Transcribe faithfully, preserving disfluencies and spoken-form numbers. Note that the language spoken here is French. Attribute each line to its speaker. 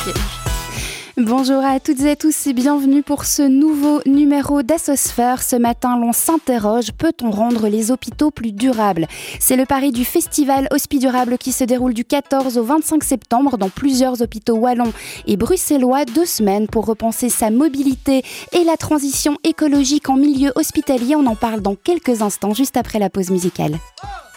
Speaker 1: Bonjour à toutes et à tous et bienvenue pour ce nouveau numéro d'Assosphère. Ce matin, l'on s'interroge, peut-on rendre les hôpitaux plus durables ? C'est le pari du festival Hospidurable qui se déroule du quatorze au vingt-cinq septembre dans plusieurs hôpitaux wallons et bruxellois. Deux semaines pour repenser sa mobilité et la transition écologique en milieu hospitalier. On en parle dans quelques instants, juste après la pause musicale.